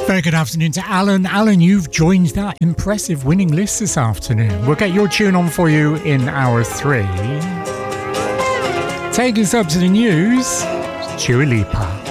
Very good afternoon to Alan. Alan, you've joined that impressive winning list this afternoon. We'll get your tune on for you in hour 3. Take us up to the news, Dua Lipa.